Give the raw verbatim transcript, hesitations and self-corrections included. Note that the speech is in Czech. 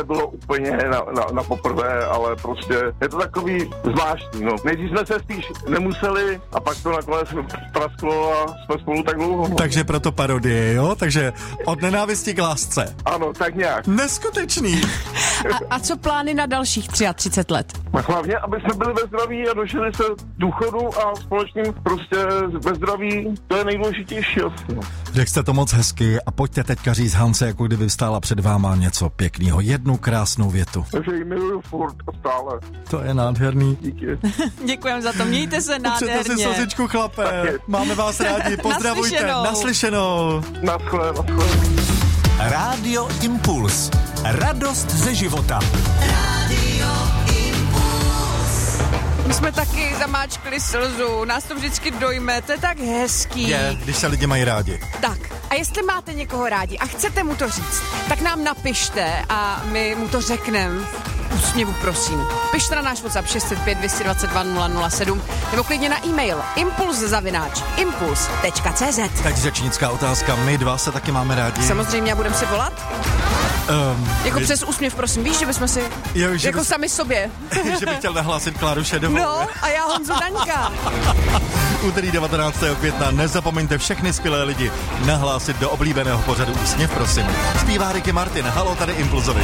nebylo úplně na, na, na poprvé, ale prostě je to takový zvláštní, no. Nejdřív jsme se spíš nemuseli a pak to nakonec prasklo a jsme spolu tak dlouho. Takže proto parodie, jo? Takže od nenávisti k lásce. Ano, tak nějak. Neskutečný. A, a co plány na dalších třicet tři let? A hlavně, aby jsme byli ve zdraví a došli se důchodu a společným prostě ve zdraví, to je nejdůležitější asi. Řekl jste to moc hezky a pojďte teďka říct Hance, jako kdyby vstála před váma něco pěkného. Jednu krásnou větu. Takže ji miluju furt a stále. To je nádherný. Díky. Děkujeme za to, mějte se nádherně. Upřete si slzičku, chlape. Taky. Máme vás rádi, pozdravujte. Naslyšenou. Naslyšenou. Naschle, naschle. Rádio Impuls. Radost ze života. Radio Impuls. My jsme taky zamáčkli slzu, nás to vždycky dojme, to je tak hezký. Je, když se lidi mají rádi. Tak, a jestli máte někoho rádi a chcete mu to říct, tak nám napište a my mu to řekneme. Úsměvu, prosím. Pište na náš WhatsApp šest set pět dvě dva dva nula nula sedm nebo klidně na e-mail impuls zavináč impuls tečka cé zet. Tak řečnická otázka, my dva se taky máme rádi. Samozřejmě, a budeme si volat? Um, Jako je, přes úsměv, prosím, víš, že bychom si jo, že jako bys, sami sobě. že bych chtěl nahlásit Kláru Šedovou. No, a já Honzu Daňka. Úterý devatenáctého května nezapomeňte všechny skvělé lidi nahlásit do oblíbeného pořadu Úsměv, prosím. Zpívá Ricky Martin, halo, tady Impulzovi.